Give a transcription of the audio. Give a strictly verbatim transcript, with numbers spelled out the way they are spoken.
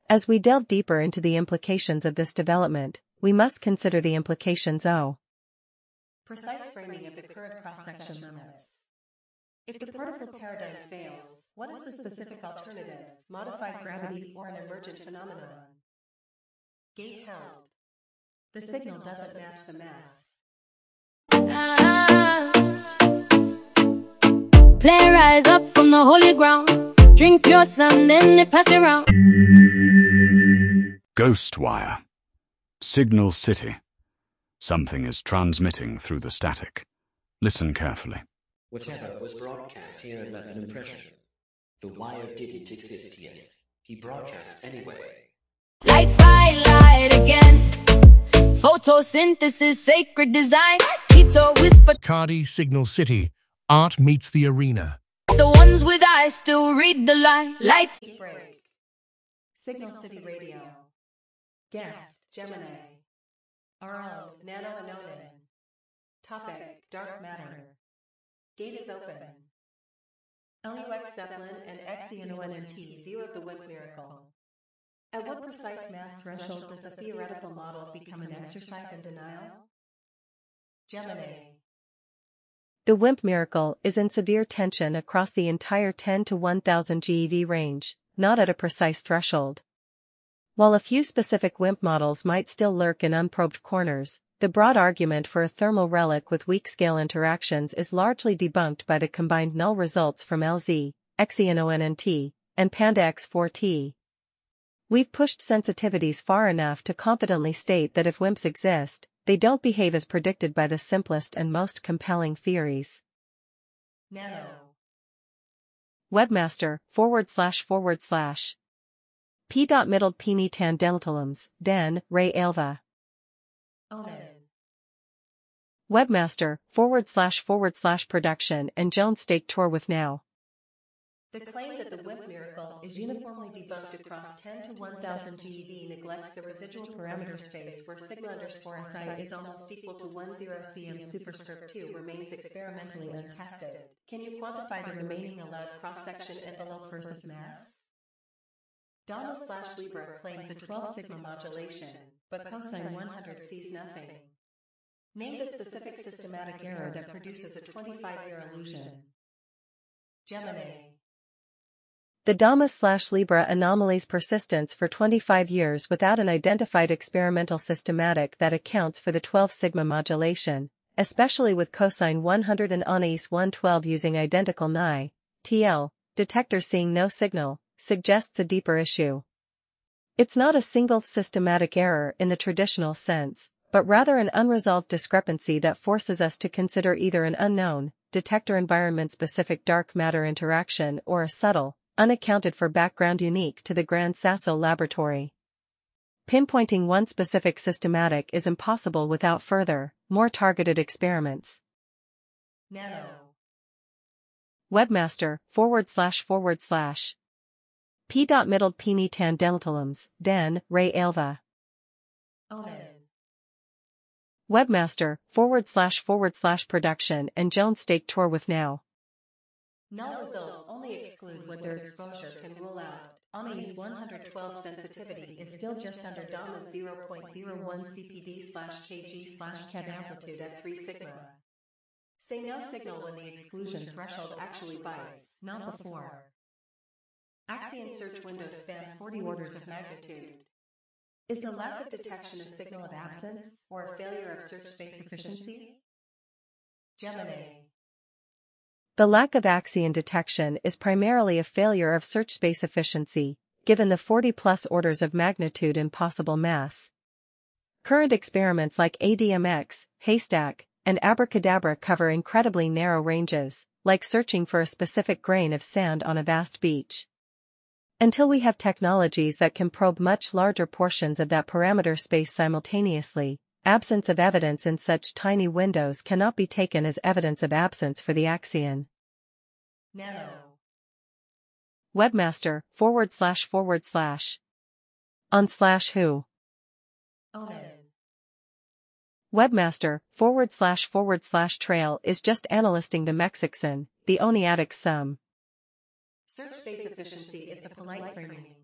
As we delve deeper into the implications of this development, we must consider the implications of precise framing of the current cross-section limits. If the particle paradigm fails, what is the specific alternative, modified gravity or an emergent phenomenon? Gate held. The signal doesn't match the mass. Ah, play rise up from the holy ground. Drink your sun, then they pass it around. Ghostwire. Signal City. Something is transmitting through the static. Listen carefully. Whatever was broadcast here left an impression. The wire didn't exist yet. He broadcast anyway. Light, fire, light again. Photosynthesis, sacred design. Keto whisper. Cardi Signal City. Art meets the arena. The ones with eyes still read the line. Light. Break. Signal City Radio. Guest, Gemini. Our own, Nano Anonan. Topic, dark matter. Gate is open. L U X Zeppelin and X E N O N N T zeroed the WIMP miracle. At what precise mass threshold does the theoretical model become an exercise in denial? Gemini. The WIMP miracle is in severe tension across the entire ten to one thousand GeV range, not at a precise threshold. While a few specific WIMP models might still lurk in unprobed corners, the broad argument for a thermal relic with weak scale interactions is largely debunked by the combined null results from L Z, X E N O N N T, and Panda X four T. We've pushed sensitivities far enough to confidently state that if WIMPs exist, they don't behave as predicted by the simplest and most compelling theories. Nano. Webmaster, forward slash forward slash. P. Middled Pini Tan Deltalums, Den, Ray Alva. Onan. Webmaster, forward slash forward slash production and Jones Stake Tour with Now. The claim that the WIMP miracle is uniformly debunked across ten to one thousand GeV neglects the residual parameter space where sigma underscore Si is almost equal to ten cm superscript two remains experimentally untested. Can you quantify the remaining allowed cross-section envelope versus mass? Dama slash Libra claims a twelve sigma modulation, but cosine one hundred sees nothing. Name the specific systematic error that produces a twenty-five year illusion. Gemini. The Dama slash Libra anomaly's persistence for twenty-five years without an identified experimental systematic that accounts for the twelve sigma modulation, especially with cosine one hundred and Anais one twelve using identical N I, T L, detector seeing no signal, suggests a deeper issue. It's not a single systematic error in the traditional sense, but rather an unresolved discrepancy that forces us to consider either an unknown, detector environment-specific dark matter interaction or a subtle, unaccounted for background unique to the Gran Sasso laboratory. Pinpointing one specific systematic is impossible without further, more targeted experiments. Nano. Webmaster, forward slash forward slash. P. Middled Pini Tan Deltalums, Den, Ray Alva. Onan. Webmaster, forward slash forward slash production and Jones Stake Tour with Now. Null results only exclude what their exposure can rule out. Anais one hundred twelve sensitivity is still just under Dama's zero point zero one C P D slash kg slash Kev amplitude at three sigma. Say no signal when the exclusion threshold actually bites, not before. Axion search windows span forty orders of magnitude. Is the lack of detection a signal of absence, or a failure of search space efficiency? Gemini. The lack of Axion detection is primarily a failure of search space efficiency, given the forty plus orders of magnitude in possible mass. Current experiments like A D M X, Haystack, and Abracadabra cover incredibly narrow ranges, like searching for a specific grain of sand on a vast beach. Until we have technologies that can probe much larger portions of that parameter space simultaneously, absence of evidence in such tiny windows cannot be taken as evidence of absence for the Axion. Nano. Webmaster, forward slash forward slash. On slash who? Onan. Webmaster, forward slash forward slash trail is just analysting the Mexixin, the Oniadic sum. Search space efficiency is the polite framing.